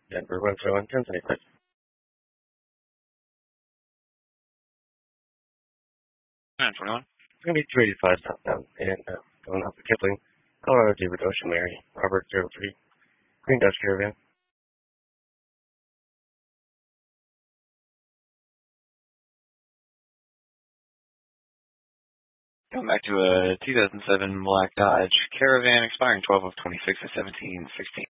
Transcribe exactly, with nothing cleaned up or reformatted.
Denver one zero one, ten seventy-five. nine twenty-one. It's going to be two eighty-five southbound and uh, going up to Kipling, Colorado, David Ocean, Mary, Robert zero three, Green Dutch Caravan. Going back to a two thousand seven Black Dodge Caravan expiring twelve of twenty-six to seventeen sixteen.